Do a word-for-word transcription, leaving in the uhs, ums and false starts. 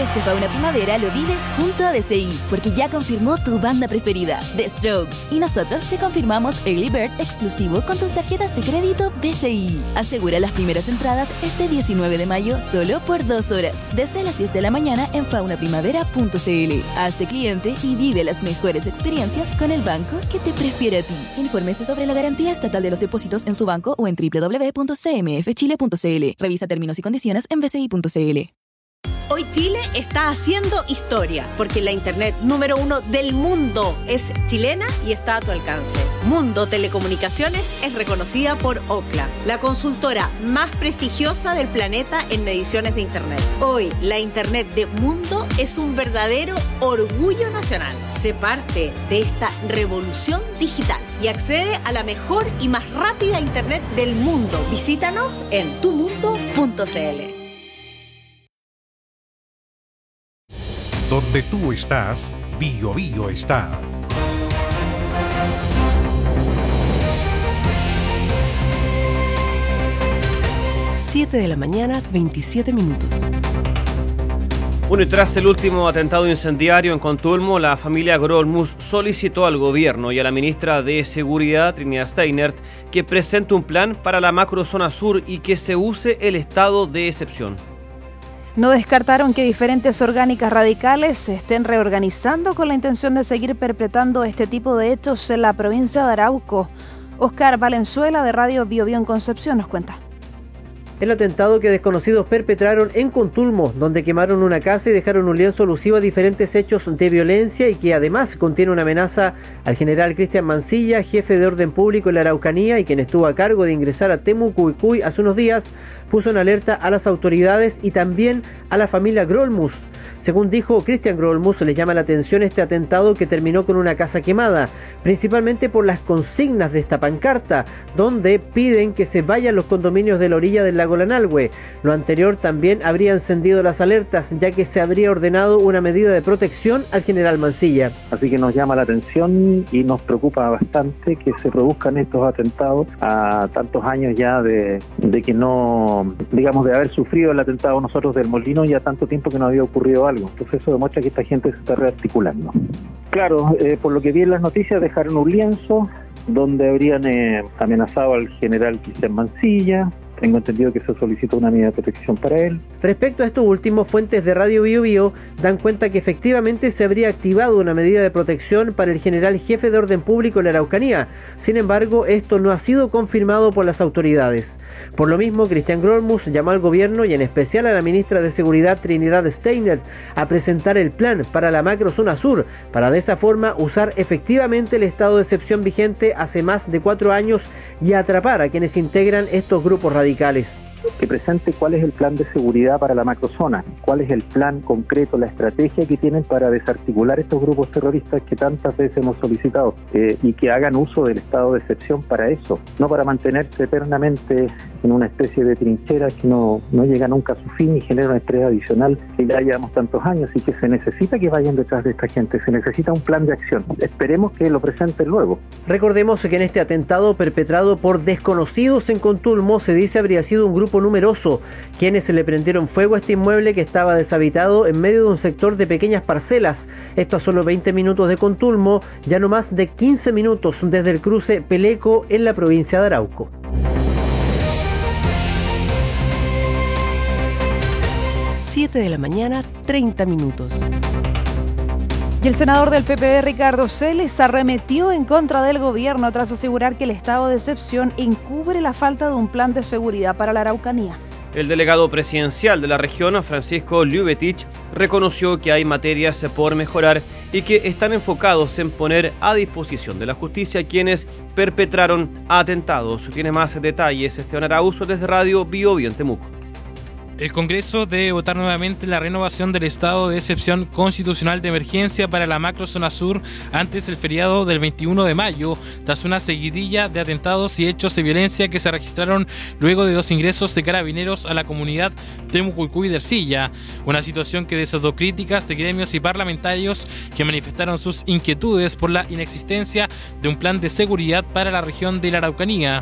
Este Fauna Primavera lo vives junto a B C I, porque ya confirmó tu banda preferida, The Strokes. Y nosotros te confirmamos Early Bird exclusivo con tus tarjetas de crédito B C I. Asegura las primeras entradas este diecinueve de mayo solo por dos horas, desde las diez de la mañana en fauna primavera punto c l. Hazte cliente y vive las mejores experiencias con el banco que te prefiere a ti. Infórmese sobre la garantía estatal de los depósitos en su banco o en doble u doble u doble u punto c m f chile punto c l. Revisa términos y condiciones en b c i punto c l. Hoy Chile está haciendo historia, porque la internet número uno del mundo es chilena y está a tu alcance. Mundo Telecomunicaciones es reconocida por Ookla, la consultora más prestigiosa del planeta en mediciones de internet. Hoy, la internet de Mundo es un verdadero orgullo nacional. Sé parte de esta revolución digital y accede a la mejor y más rápida internet del mundo. Visítanos en tu mundo punto c l. Donde tú estás, Bio Bio está. siete de la mañana, veintisiete minutos. Bueno, y tras el último atentado incendiario en Contulmo, la familia Grolmus solicitó al gobierno y a la ministra de Seguridad, Trinidad Steinert, que presente un plan para la macrozona sur y que se use el estado de excepción. No descartaron que diferentes orgánicas radicales se estén reorganizando con la intención de seguir perpetrando este tipo de hechos en la provincia de Arauco. Oscar Valenzuela, de Radio Bio Bio en Concepción, nos cuenta. El atentado que desconocidos perpetraron en Contulmo, donde quemaron una casa y dejaron un lienzo alusivo a diferentes hechos de violencia y que además contiene una amenaza al general Cristian Mancilla, jefe de orden público en la Araucanía y quien estuvo a cargo de ingresar a Temucuicui hace unos días, puso en alerta a las autoridades y también a la familia Grolmus. Según dijo Cristian Grolmus, le llama la atención este atentado que terminó con una casa quemada, principalmente por las consignas de esta pancarta, donde piden que se vayan los condominios de la orilla del lago Lanalhue. Lo anterior también habría encendido las alertas, ya que se habría ordenado una medida de protección al general Mancilla. Así que nos llama la atención y nos preocupa bastante que se produzcan estos atentados a tantos años ya de, de que no, digamos, de haber sufrido el atentado nosotros del Molino y a tanto tiempo que no había ocurrido algo. Entonces eso demuestra que esta gente se está rearticulando. Claro, eh, por lo que vi en las noticias dejaron un lienzo donde habrían eh, amenazado al general Cristian Mancilla. Tengo entendido que se solicitó una medida de protección para él. Respecto a esto último, fuentes de Radio Bio Bio dan cuenta que efectivamente se habría activado una medida de protección para el general jefe de orden público en la Araucanía. Sin embargo, esto no ha sido confirmado por las autoridades. Por lo mismo, Cristian Grolmus llamó al gobierno y en especial a la ministra de Seguridad Trinidad Steinert a presentar el plan para la macrozona sur, para de esa forma usar efectivamente el estado de excepción vigente hace más de cuatro años y atrapar a quienes integran estos grupos radicales. Que presente cuál es el plan de seguridad para la macrozona, cuál es el plan concreto, la estrategia que tienen para desarticular estos grupos terroristas que tantas veces hemos solicitado eh, y que hagan uso del estado de excepción para eso, no para mantenerse eternamente en una especie de trinchera que no, no llega nunca a su fin y genera un estrés adicional que ya llevamos tantos años y que se necesita que vayan detrás de esta gente, se necesita un plan de acción. Esperemos que lo presenten luego. Recordemos que en este atentado perpetrado por desconocidos en Contulmo se dice habría sido un grupo numeroso, quienes se le prendieron fuego a este inmueble que estaba deshabitado en medio de un sector de pequeñas parcelas. Esto a solo veinte minutos de Contulmo, ya no más de quince minutos desde el cruce Peleco en la provincia de Arauco. siete de la mañana, treinta minutos. Y el senador del P P D, Ricardo Celes, arremetió en contra del gobierno tras asegurar que el estado de excepción encubre la falta de un plan de seguridad para la Araucanía. El delegado presidencial de la región, Francisco Ljubetich, reconoció que hay materias por mejorar y que están enfocados en poner a disposición de la justicia quienes perpetraron atentados. Tiene más detalles Esteban Arauzo desde Radio Bio Bio en Temuco. El Congreso debe votar nuevamente la renovación del estado de excepción constitucional de emergencia para la macrozona sur antes del feriado del veintiuno de mayo, tras una seguidilla de atentados y hechos de violencia que se registraron luego de dos ingresos de carabineros a la comunidad Temucuicui de Ercilla, una situación que desató críticas de gremios y parlamentarios que manifestaron sus inquietudes por la inexistencia de un plan de seguridad para la región de la Araucanía.